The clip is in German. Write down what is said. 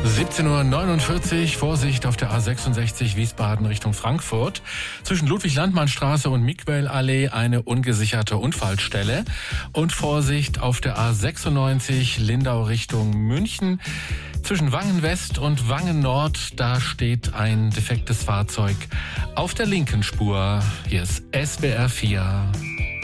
17:49 Uhr, Vorsicht auf der A66 Wiesbaden Richtung Frankfurt. Zwischen Ludwig-Landmann-Straße und Mickwell-Allee eine ungesicherte Unfallstelle. Und Vorsicht auf der A96 Lindau Richtung München. Zwischen Wangen West und Wangen Nord, da steht ein defektes Fahrzeug auf der linken Spur. Hier ist SWR 4.